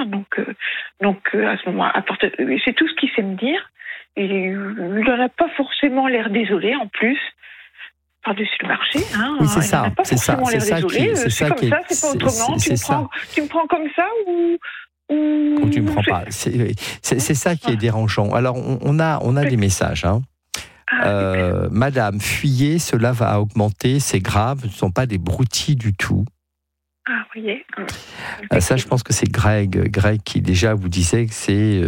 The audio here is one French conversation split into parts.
À ce moment, c'est tout ce qu'il sait me dire. Et il n'en a pas forcément l'air désolé en plus. Par-dessus le marché, Oui, c'est ça. Il n'a pas forcément l'air désolé. C'est comme ça, c'est pas autrement. Tu me prends comme ça ou tu me prends pas. C'est ça qui est dérangeant. Alors, on a des messages. Madame, fuyez, cela va augmenter, c'est grave, ce ne sont pas des broutilles du tout. Ah, vous voyez. Ça, je pense que c'est Greg qui déjà vous disait que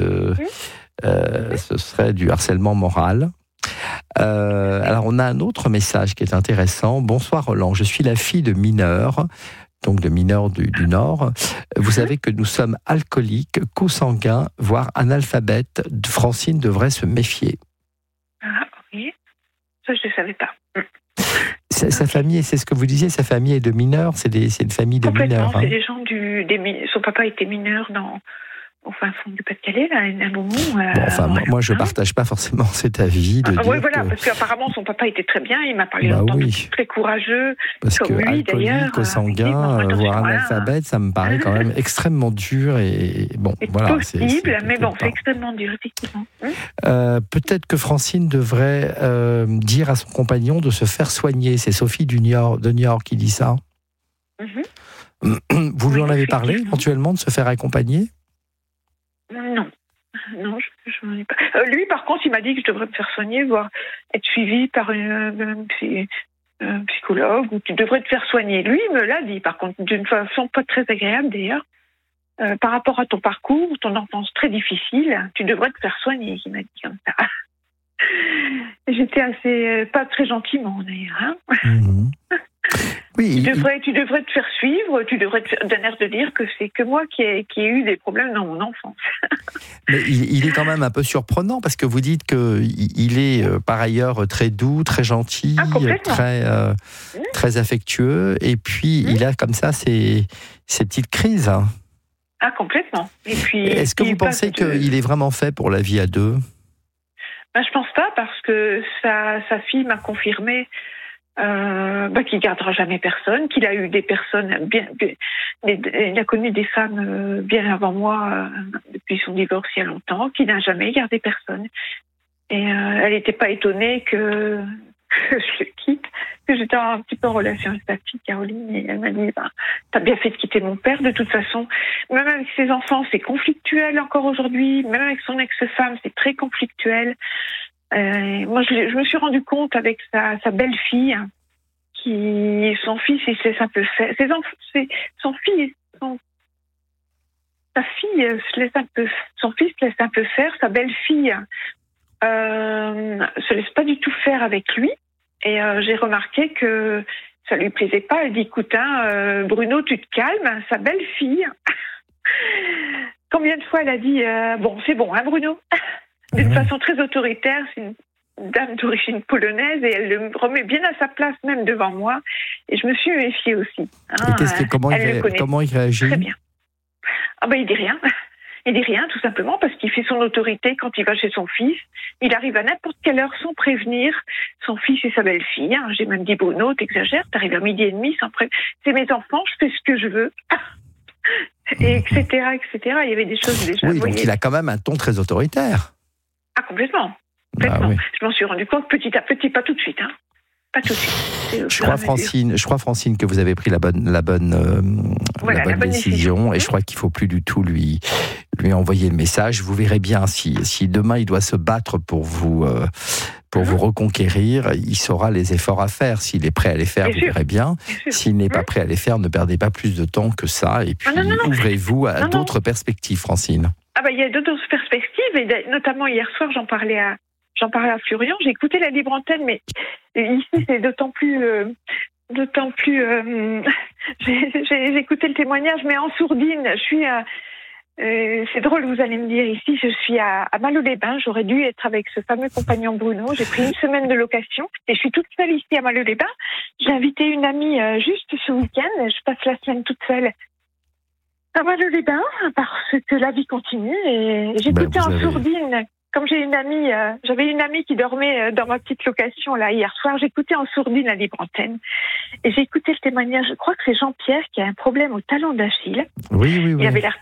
ce serait du harcèlement moral. Alors, on a un autre message qui est intéressant. Bonsoir Roland, je suis la fille de mineurs, donc de mineurs du Nord. Vous savez que nous sommes alcooliques, consanguins, voire analphabètes. Francine devrait se méfier. Ah, oui. Ça, je ne savais pas. Sa famille, c'est ce que vous disiez, sa famille est de mineurs, c'est une famille de mineurs. C'est des gens son papa était mineur au fin fond du Pas-de-Calais, là, à un moment. Moi, je ne partage pas forcément cet avis de dire parce qu'apparemment, son papa était très bien, il m'a parlé longtemps, très courageux, parce comme que lui, d'ailleurs. Consanguin, voire analphabète, ça me paraît quand même extrêmement dur c'est possible, c'est extrêmement dur, effectivement. Peut-être que Francine devrait dire à son compagnon de se faire soigner. C'est Sophie de New York qui dit ça. Vous lui en avez parlé, éventuellement, de se faire accompagner ? Non, je n'en ai pas. Lui, par contre, il m'a dit que je devrais me faire soigner, voire être suivi par un psychologue, ou tu devrais te faire soigner. Lui, il me l'a dit, par contre, d'une façon pas très agréable d'ailleurs. Par rapport à ton parcours, ton enfance très difficile, tu devrais te faire soigner, il m'a dit comme ça. J'étais assez, pas très gentiment d'ailleurs. Oui, tu devrais te faire suivre, tu devrais d'un air de dire que c'est que moi qui ai eu des problèmes dans mon enfance. Mais il est quand même un peu surprenant parce que vous dites qu'il est par ailleurs très doux, très gentil, très affectueux, et puis il a comme ça ces petites crises. Ah, complètement. Et puis, est-ce que vous pensez qu'il est vraiment fait pour la vie à deux ? Je pense pas, parce que sa fille m'a confirmé qu'il gardera jamais personne, qu'il a eu des personnes il a connu des femmes bien avant moi depuis son divorce il y a longtemps, qu'il n'a jamais gardé personne. Et elle n'était pas étonnée que je le quitte, que j'étais un petit peu en relation avec sa fille Caroline, et elle m'a dit t'as bien fait de quitter mon père, de toute façon. Même avec ses enfants, c'est conflictuel encore aujourd'hui, même avec son ex-femme, c'est très conflictuel. Moi, je me suis rendu compte avec sa belle-fille, son fils, il se laisse un peu faire. Son fils se laisse un peu faire. Sa belle-fille se laisse pas du tout faire avec lui. Et j'ai remarqué que ça lui plaisait pas. Elle dit, écoute, Bruno, tu te calmes. Sa belle-fille, combien de fois elle a dit, c'est bon, Bruno. D'une façon très autoritaire, c'est une dame d'origine polonaise, et elle le remet bien à sa place, même devant moi. Et je me suis méfiée aussi. Comment il réagit ? Très bien. Il dit rien. Il dit rien, tout simplement, parce qu'il fait son autorité quand il va chez son fils. Il arrive à n'importe quelle heure sans prévenir son fils et sa belle-fille. J'ai même dit, Bruno, t'exagères, t'arrives à 12h30 sans prévenir. C'est mes enfants, je fais ce que je veux. Et etc. Il y avait des choses déjà. Oui, donc il a quand même un ton très autoritaire. Ah, complètement. Oui. Je m'en suis rendu compte petit à petit, pas tout de suite. Pas tout de suite. Je crois, Francine, que vous avez pris la bonne décision, et je crois qu'il ne faut plus du tout lui envoyer le message. Vous verrez bien, si demain il doit se battre pour vous reconquérir, il saura les efforts à faire. S'il est prêt à les faire, vous verrez bien. S'il n'est pas prêt à les faire, ne perdez pas plus de temps que ça, et puis ouvrez-vous à d'autres perspectives, Francine. Il y a d'autres perspectives, et notamment hier soir, j'en parlais à Florian. J'ai écouté la libre antenne, mais ici c'est d'autant plus. J'ai écouté le témoignage, mais en sourdine. Je suis. C'est drôle, vous allez me dire, ici je suis à Malo-les-Bains. J'aurais dû être avec ce fameux compagnon Bruno. J'ai pris une semaine de location et je suis toute seule ici à Malo-les-Bains. J'ai invité une amie juste ce week-end. Je passe la semaine toute seule à Malo-les-Bains parce que la vie continue, et j'écoutais en sourdine. Comme j'avais une amie qui dormait dans ma petite location là hier soir, j'écoutais en sourdine la libre antenne, et j'ai écouté le témoignage. Je crois que c'est Jean-Pierre qui a un problème au talon d'Achille. Oui. Il avait l'air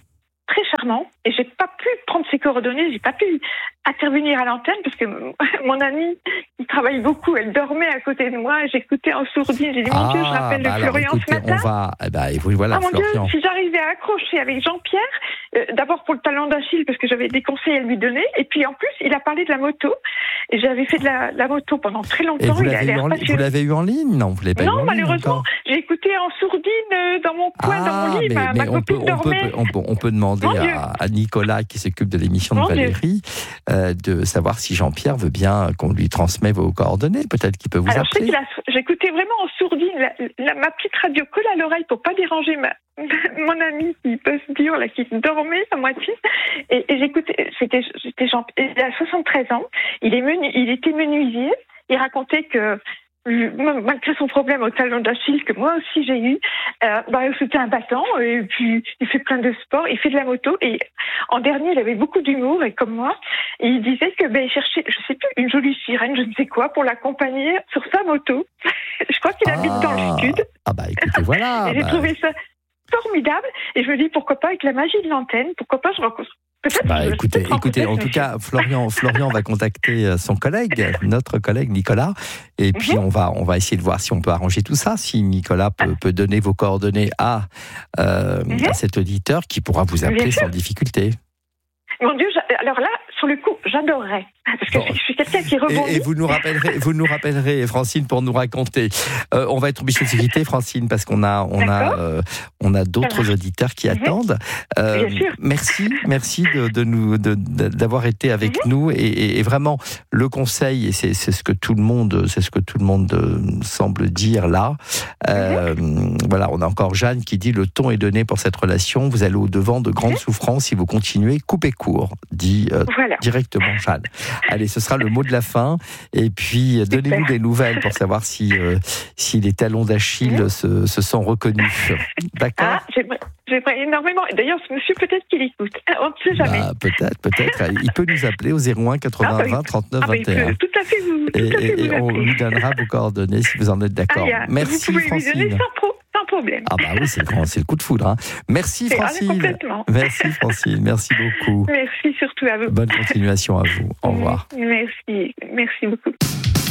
très charmant et j'ai pas pu prendre ses coordonnées, j'ai pas pu intervenir à l'antenne parce que mon amie qui travaille beaucoup, elle dormait à côté de moi et j'écoutais en sourdine. J'ai dit mon Dieu, je rappelle de Florian ce matin. Voilà, mon Florian. Dieu, si j'arrivais à accrocher avec Jean-Pierre, d'abord pour le talon d'Achille parce que j'avais des conseils à lui donner et puis en plus il a parlé de la moto et j'avais fait de la moto pendant très longtemps. Et vous l'avez eu en ligne? Non, vous l'avez pas eu en ligne. Non, malheureusement, j'ai écouté en sourdine dans mon coin, dans mon lit. Ma copine dormait. On peut demander à Nicolas qui s'occupe de l'émission de Valérie de savoir si Jean-Pierre veut bien qu'on lui transmette vos coordonnées. Peut-être qu'il peut vous appeler. J'écoutais vraiment en sourdine ma petite radio colle à l'oreille pour pas déranger mon ami qui peut se dire là, qui dormait à moitié. Et j'écoutais. C'était Jean-Pierre. Il a 73 ans. Il était menuisier. Il racontait que malgré son problème au talon d'Achille que moi aussi j'ai eu, c'était un battant et puis il fait plein de sports, il fait de la moto et en dernier il avait beaucoup d'humour et comme moi et il disait que il cherchait, je sais plus, une jolie sirène, je ne sais quoi, pour l'accompagner sur sa moto. Je crois qu'il habite dans le sud. Écoutez, voilà. Et j'ai trouvé ça formidable et je me dis pourquoi pas avec la magie de l'antenne, pourquoi pas je rencontre. Écoutez, en tout cas, Florian va contacter son collègue, notre collègue Nicolas, et puis on va essayer de voir si on peut arranger tout ça, si Nicolas peut donner vos coordonnées à cet auditeur qui pourra vous appeler sans difficulté. Mon Dieu, alors là, sur le coup, j'adorerais. Parce que je suis quelqu'un qui rebondit. Et vous nous rappellerez, Francine, pour nous raconter. On va être obligé de se quitter, Francine, parce qu'on a d'autres auditeurs qui attendent. Bien sûr. Merci d'avoir été avec nous et vraiment le conseil, et c'est ce que tout le monde semble dire là. Voilà, on a encore Jeanne qui dit le ton est donné pour cette relation. Vous allez au devant de grandes souffrances si vous continuez. Coupez court, dit directement Jeanne. Allez, ce sera le mot de la fin. Et puis, donnez-nous des nouvelles pour savoir si les talons d'Achille se sont reconnus. D'accord ? J'aimerais énormément. D'ailleurs, ce monsieur, peut-être qu'il écoute. On ne sait jamais. Peut-être. Il peut nous appeler au 01 80 20 39 21. Il peut tout à fait vous on lui donnera vos coordonnées si vous en êtes d'accord. Merci, vous pouvez Francine. Lui donner sans problème. Oui, c'est le coup de foudre. Hein. Merci, Francine. Complètement. Merci, Francine. Merci beaucoup. Merci surtout à vous. Bonne continuation à vous. Au revoir. Merci beaucoup.